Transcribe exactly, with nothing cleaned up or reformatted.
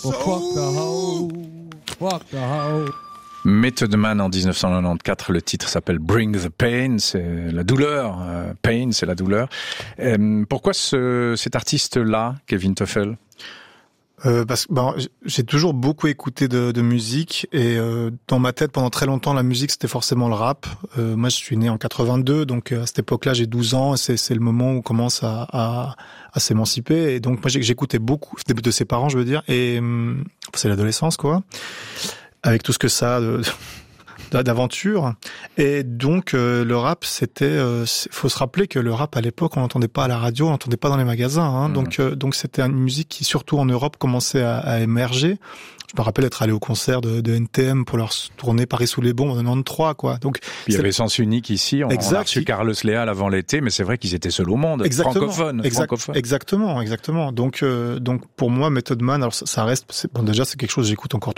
Walk the hoe, walk the hoe. Method Man en dix-neuf cent quatre-vingt-quatorze, le titre s'appelle Bring the Pain, c'est la douleur. Euh, pain, c'est la douleur. Euh, pourquoi ce, cet artiste-là, Kevin Teufel? Euh, parce que ben, j'ai toujours beaucoup écouté de, de musique et euh, dans ma tête pendant très longtemps la musique c'était forcément le rap. Euh, moi je suis né en quatre-vingt-deux, donc à cette époque-là j'ai douze ans, et c'est, c'est le moment où on commence à, à, à s'émanciper, et donc moi j'écoutais beaucoup de, de ses parents, je veux dire, et hum, c'est l'adolescence quoi, avec tout ce que ça a de, d'aventure. Et donc euh, le rap c'était euh, faut se rappeler que le rap à l'époque on l'entendait pas à la radio, on l'entendait pas dans les magasins hein. Mmh. donc euh, donc c'était une musique qui surtout en Europe commençait à, à émerger. Je me rappelle être allé au concert de, de N T M pour leur tourner Paris sous les bombes en quatre-vingt-treize quoi. Donc il y avait Sens Unique ici, on, exact. on a reçu Carlos Leal avant l'été, mais c'est vrai qu'ils étaient seuls au monde, exactement. francophones, exact. francophones. Exactement, exactement. Donc euh, donc pour moi Method Man, alors ça, ça reste c'est, bon déjà c'est quelque chose que j'écoute encore